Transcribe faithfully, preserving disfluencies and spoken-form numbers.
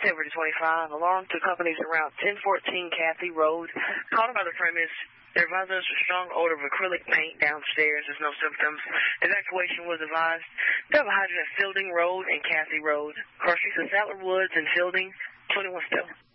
September to twenty-five. Alarm to companies around ten fourteen Cathy Road. Called about the premise. There was a strong odor of acrylic paint downstairs. There's no symptoms. Evacuation was advised. Double hydrant at Fielding Road and Cathy Road. Car streets of Saddler Woods and Fielding, twenty-one still.